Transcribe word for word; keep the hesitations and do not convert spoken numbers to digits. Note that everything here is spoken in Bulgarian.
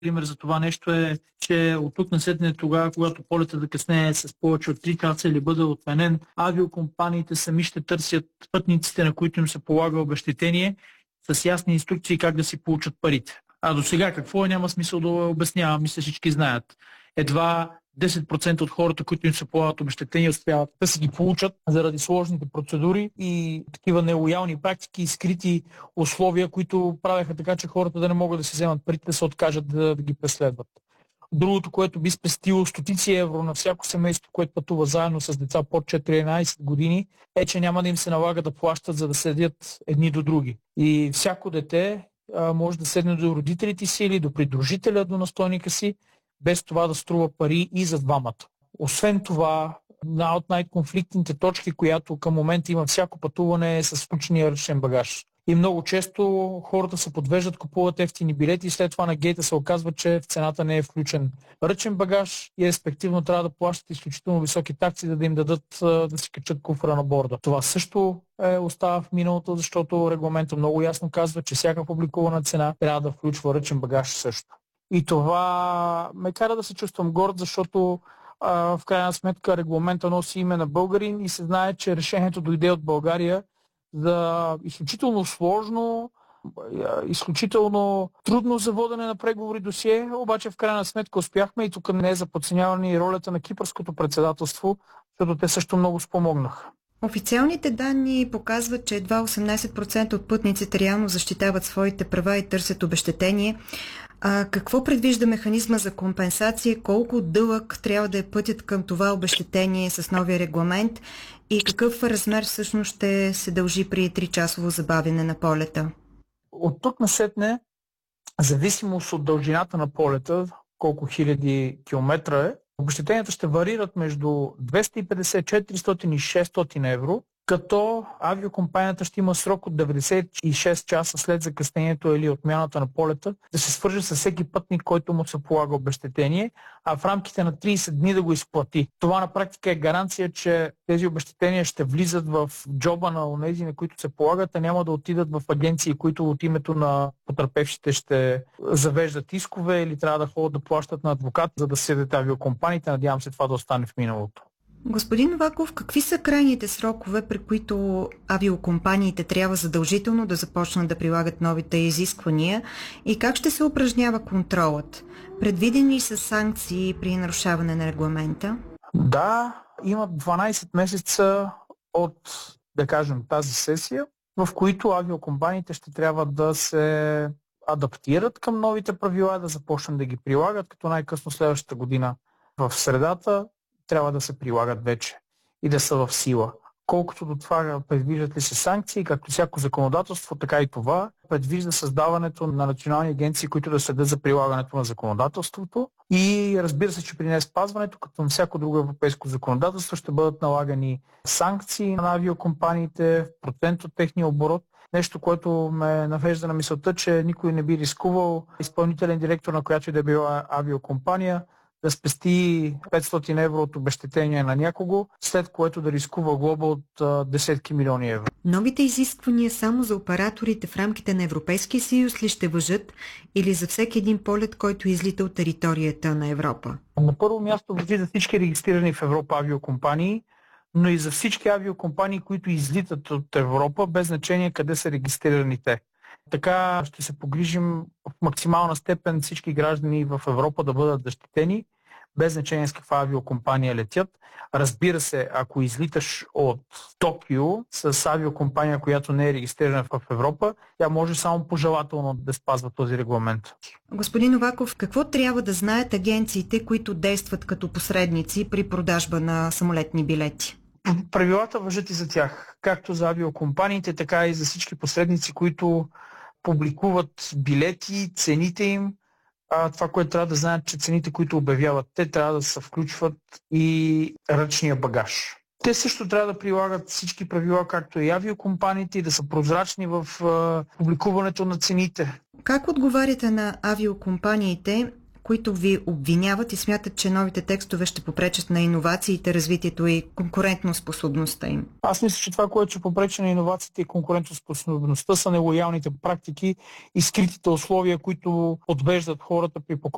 Пример за това нещо е, че от тук насетне тогава, когато полета да къснее с повече от три часа или бъде отменен, авиокомпаниите сами ще търсят пътниците, на които им се полага обезщетение, с ясни инструкции как да си получат парите. А до сега какво е, няма смисъл да обяснявам, мисля всички знаят. Едва десет процента от хората, които им се полагат обезщетения, успяват да си ги получат заради сложните процедури и такива нелоялни практики и скрити условия, които правеха така, че хората да не могат да си вземат парите, да се откажат да, да ги преследват. Другото, което би спестило стотици евро на всяко семейство, което пътува заедно с деца под четиринайсет години, е, че няма да им се налага да плащат, за да седят едни до други. И всяко дете а, може да седне до родителите си или до придружителя, до настойника си, без това да струва пари и за двамата. Освен това, една от най-конфликтните точки, която към момента има всяко пътуване, е с включения ръчен багаж. И много често хората се подвеждат, купуват ефтини билети и след това на гейта се оказва, че в цената не е включен ръчен багаж и респективно трябва да плащат изключително високи такси, за да им дадат да си качат куфра на борда. Това също е, остава в миналото, защото регламентът много ясно казва, че всяка публикувана цена трябва да включва ръчен багаж също. И това ме кара да се чувствам горд, защото а, в крайна сметка регламента носи име на българин и се знае, че решението дойде от България за изключително сложно, изключително трудно за водене на преговори досие, обаче в крайна сметка успяхме и тук не е за подценяване и ролята на кипърското председателство, защото те също много спомогнаха. Официалните данни показват, че едва осемнайсет процента от пътниците реално защитават своите права и търсят обезщетение. А какво предвижда механизма за компенсация? Колко дълъг трябва да е пътят към това обезщетение с новия регламент? И какъв размер всъщност ще се дължи при тричасово забавяне на полета? От тук насетне, зависимост от дължината на полета, колко хиляди километра е, обезщетенията ще варират между двеста и петдесет, четиристотин и шестстотин евро, като авиокомпанията ще има срок от деветдесет и шест часа след закъснението или отмяната на полета да се свърже с всеки пътник, който му се полага обезщетение, а в рамките на трийсет дни да го изплати. Това на практика е гаранция, че тези обезщетения ще влизат в джоба на онези, на които се полагат, а няма да отидат в агенции, които от името на потърпевшите ще завеждат искове или трябва да ходят да плащат на адвокат, за да седят авиокомпаниите. Надявам се това да остане в миналото. Господин Новаков, какви са крайните срокове, при които авиокомпаниите трябва задължително да започнат да прилагат новите изисквания и как ще се упражнява контролът? Предвидени ли са санкции при нарушаване на регламента? Да, има дванайсет месеца от, да кажем, тази сесия, в които авиокомпаниите ще трябва да се адаптират към новите правила, да започнат да ги прилагат, като най-късно следващата година в средата трябва да се прилагат вече и да са в сила. Колкото до това предвиждат ли се санкции, както всяко законодателство, така и това предвижда създаването на национални агенции, които да следят за прилагането на законодателството и разбира се, че при неспазването, като на всяко друго европейско законодателство, ще бъдат налагани санкции на авиокомпаниите в процент от техния оборот. Нещо, което ме навежда на мисълта, че никой не би рискувал изпълнителен директор на която и да е била авиокомпания да спести петстотин евро от обезщетение на някого, след което да рискува глоба от а, десетки милиони евро. Новите изисквания само за операторите в рамките на Европейския съюз ли ще важат или за всеки един полет, който излита от територията на Европа? На първо място важи за всички регистрирани в Европа авиокомпании, но и за всички авиокомпании, които излитат от Европа, без значение къде са регистрирани те. Така ще се погрижим в максимална степен всички граждани в Европа да бъдат защитени, без значение с каква авиокомпания летят. Разбира се, ако излиташ от Токио с авиокомпания, която не е регистрирана в Европа, тя може само пожелателно да спазва този регламент. Господин Новаков, какво трябва да знаят агенциите, които действат като посредници при продажба на самолетни билети? Правилата важат и за тях, както за авиокомпаниите, така и за всички посредници, които публикуват билети, цените им. А, това, което трябва да знаят, че цените, които обявяват, те трябва да се включват и ръчния багаж. Те също трябва да прилагат всички правила, както и авиокомпаниите, и да са прозрачни в а, публикуването на цените. Как отговаряте на авиокомпаниите, които ви обвиняват и смятат, че новите текстове ще попречат на иновациите, развитието и конкурентоспособността им? Аз мисля, че това, което ще попречи на иновациите и конкурентоспособността, са нелоялните практики и скритите условия, които подвеждат хората при покупка